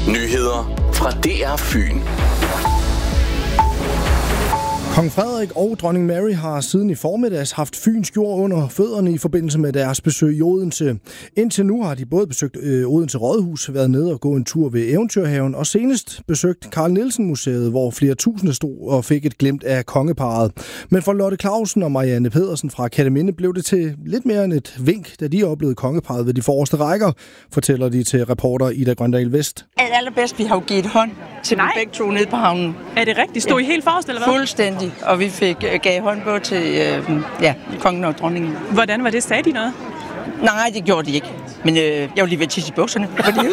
Nyheder fra DR Fyn. Kong Frederik og dronning Mary har siden i formiddags haft Fyns jord under fødderne i forbindelse med deres besøg i Odense. Indtil nu har de både besøgt Odense Rådhus, været nede og gå en tur ved Eventyrhaven og senest besøgt Carl Nielsen Museet, hvor flere tusinde stod og fik et glimt af kongeparret. Men for Lotte Clausen og Marianne Pedersen fra Kerteminde blev det til lidt mere end et vink, da de oplevede kongeparret ved de forreste rækker, fortæller de til reporter Ida Grøndal Vest. Allerbedst, vi har jo givet hånd til dem begge to nede på havnen. Er det rigtigt? Stod I helt forrest, eller hvad? Fuldstændig. Og vi gav hånd både til kongen og dronningen. Hvordan var det? Sagde de noget? Nej, det gjorde de ikke. Men jeg var lige ved at tisse i bukserne. Fordi...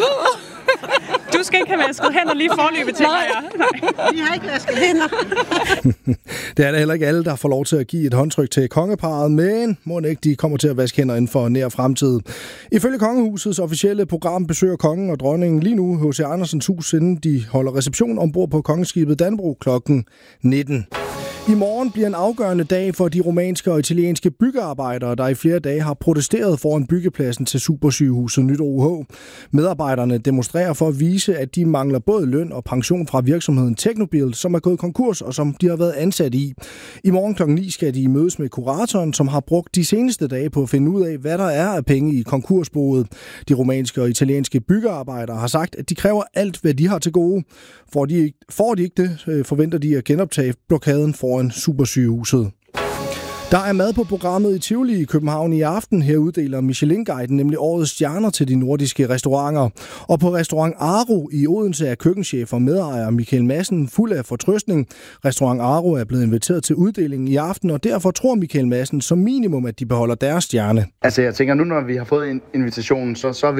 Du skal ikke have vasket hænder lige forløbet til mig. Nej, vi har ikke vasket hænder. Det er da heller ikke alle, der får lov til at give et håndtryk til kongeparret, men må ikke de kommer til at vaske hænder inden for nær fremtid. Ifølge kongehusets officielle program besøger kongen og dronningen lige nu H.C. Andersens hus, inden de holder reception ombord på kongeskibet Dannebrog kl. 19. I morgen bliver en afgørende dag for de rumænske og italienske byggearbejdere, der i flere dage har protesteret foran byggepladsen til Supersygehuset Nyt OUH. Medarbejderne demonstrerer for at vise, at de mangler både løn og pension fra virksomheden Teknobil, som er gået konkurs og som de har været ansat i. I morgen kl. 9 skal de mødes med kuratoren, som har brugt de seneste dage på at finde ud af, hvad der er af penge i konkursboet. De rumænske og italienske byggearbejdere har sagt, at de kræver alt, hvad de har til gode. Får de ikke det, forventer de at genoptage blokaden foran Supersygehuset. Der er mad på programmet i Tivoli i København i aften. Her uddeler Michelin-guiden nemlig årets stjerner til de nordiske restauranter. Og på restaurant Aro i Odense er køkkenchef og medejer Michael Madsen fuld af fortrøstning. Restaurant Aro er blevet inviteret til uddelingen i aften, og derfor tror Michael Madsen som minimum, at de beholder deres stjerne. Altså jeg tænker, nu når vi har fået invitationen, så er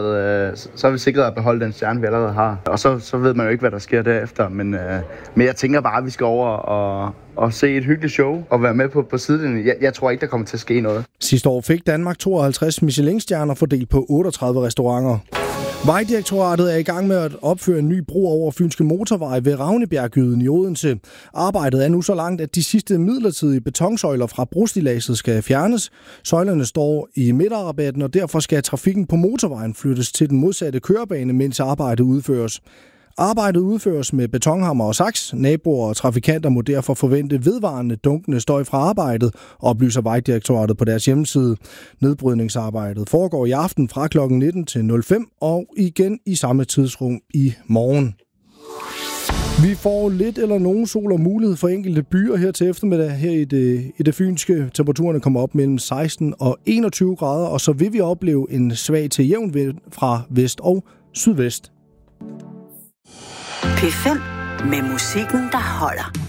vi sikret at beholde den stjerne, vi allerede har. Og så ved man jo ikke, hvad der sker derefter. Men jeg tænker bare, at vi skal over og se et hyggeligt show og være med på sidelinjen. Jeg tror ikke, der kommer til at ske noget. Sidste år fik Danmark 52 Michelin-stjerner fordelt på 38 restauranter. Vejdirektoratet er i gang med at opføre en ny bro over Fynske Motorvej ved Ravnebjerggyden i Odense. Arbejdet er nu så langt, at de sidste midlertidige betonsøjler fra brostiladset skal fjernes. Søjlerne står i midterrabatten, og derfor skal trafikken på motorvejen flyttes til den modsatte kørebane, mens arbejdet udføres. Arbejdet udføres med betonhammer og saks. Naboer og trafikanter må derfor forvente vedvarende dunkende støj fra arbejdet, oplyser Vejdirektoratet på deres hjemmeside. Nedbrydningsarbejdet foregår i aften fra kl. 19 til 05 og igen i samme tidsrum i morgen. Vi får lidt eller nogen sol og mulighed for enkelte byer her til eftermiddag. Her i det fynske temperaturerne kommer op mellem 16 og 21 grader, og så vil vi opleve en svag til jævn vind fra vest og sydvest. P5 med musikken, der holder.